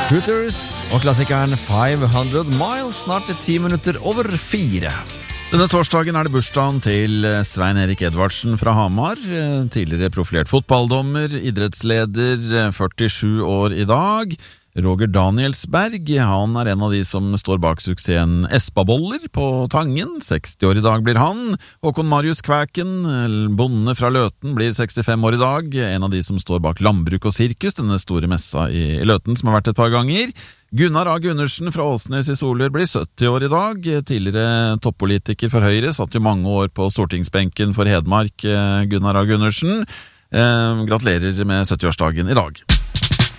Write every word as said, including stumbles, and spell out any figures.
Hooters og klassikeren five hundred miles, snart ti minutter over fire. Denne torsdagen er det bursdagen til Svein Erik Edvardsen fra Hamar, tidligere profilert fotballdommer, idrettsleder, førtisju år i dag. Roger Danielsberg, han er en av de som står bak suksessen Espaboller på Tangen, seksti år i dag blir han. Håkon Marius Kvæken, bonde fra Løten, blir sekstifem år i dag, en av de som står bak Landbruk og Sirkus, denne store messa i Løten som har vært et par ganger. Gunnar A. Gundersen fra Åsnes i Solør blir sytti år i dag, tidligere toppolitiker for Høyre, satt jo mange år på stortingsbenken for Hedmark, Gunnar A. Gundersen. Eh, gratulerer med syttiårsdagen i dag.